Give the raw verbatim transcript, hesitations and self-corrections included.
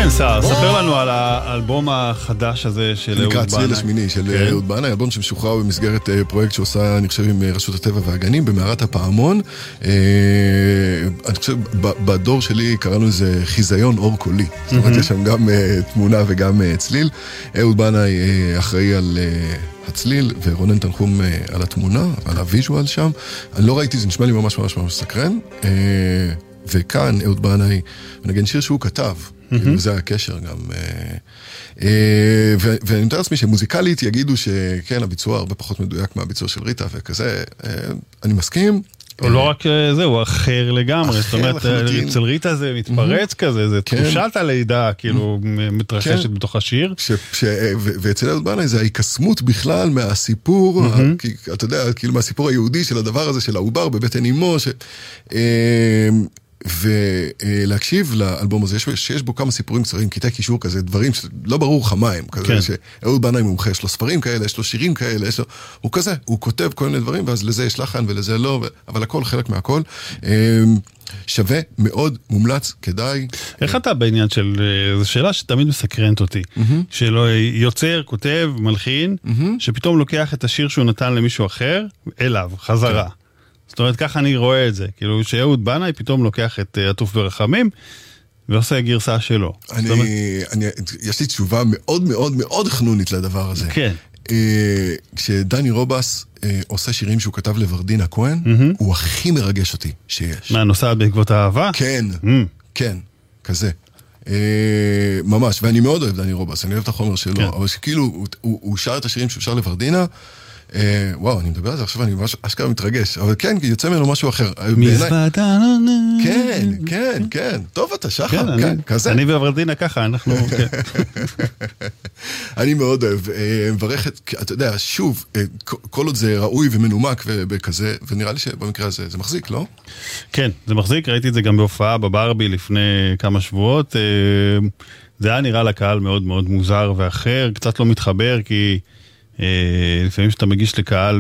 כן, סער, ספר לנו על האלבום החדש הזה של אהוד בנאי. נקרא הצליל השמיני של אהוד בנאי, אלבום שמשוחרר במסגרת פרויקט שעושה, אני חושב, עם רשות הטבע והגנים, במערת הפעמון. אני חושב, בדור שלי קראנו איזה חיזיון אור קולי. זאת אומרת, יש שם גם תמונה וגם צליל. אהוד בנאי אחראי על הצליל, ורונן תנחום על התמונה, על הוויז'ואל שם. אני לא ראיתי, זה נשמע לי ממש ממש ממש סקרן. וכאן אהוד בנאי מנגן שיר שהוא כתב, וזה הקשר גם. ואני מתאר לעצמי שמוזיקלית יגידו שכן, הביצוע הרבה פחות מדויק מהביצוע של ריטה וכזה, אני מסכים. או לא רק זה, הוא אחר לגמרי, זאת אומרת, אצל ריטה זה מתפרץ כזה, זה תחושת הלידה, כאילו, מתרחשת בתוך השיר. ואצל אהוד בנאי זה ההיקסמות בכלל מהסיפור, אתה יודע, כאילו מהסיפור היהודי של הדבר הזה, של העובר בבטן אמו, ש... ולהקשיב לאלבום הזה, שיש בו כמה סיפורים קצרים, קטעי קישור כזה, דברים שלא ברור חמיים, כזה שאהוד בנאי מומחה, יש לו ספרים כאלה, יש לו שירים כאלה, יש לו, הוא כזה, הוא כותב כל מיני דברים, ואז לזה יש לחן ולזה לא, אבל הכל חלק מהכל. שווה מאוד, מומלץ, כדאי. איך אתה בעניין של, זו שאלה שתמיד מסקרנת אותי, שלא יוצר, כותב, מלחין, שפתאום לוקח את השיר שהוא נתן למישהו אחר, אליו, חזרה. זאת אומרת, ככה אני רואה את זה. כאילו, שאהוד בנאי פתאום לוקח את עטוף ברחמים, ועושה גרסה שלו. אני, אני, יש לי תשובה מאוד מאוד מאוד חנונית לדבר הזה. כן. כשדני רובס עושה שירים שהוא כתב לוורדינה כהן, הוא הכי מרגש אותי שיש. מה, נוסעת בעקבות האהבה? כן, כן, כזה. ממש, ואני מאוד אוהב דני רובס, אני אוהב את החומר שלו, אבל שכאילו, הוא שר את השירים שהוא שר לוורדינה, וואו, אני מדבר על זה עכשיו, אני ממש אשכרה מתרגש, אבל כן, יוצא ממנו משהו אחר. מזוודה... כן, כן, כן. טוב, אתה שחר, כן, כזה. אני וורדינה ככה, אנחנו... אני מאוד אוהב, מברך את, אתה יודע, שוב, כל עוד זה ראוי ומנומק וכזה, ונראה לי שבמקרה הזה זה מחזיק, לא? כן, זה מחזיק, ראיתי את זה גם בהופעה בברבי לפני כמה שבועות, זה היה נראה לקהל מאוד מאוד מוזר ואחר, קצת לא מתחבר, כי לפעמים שאתה מגיש לקהל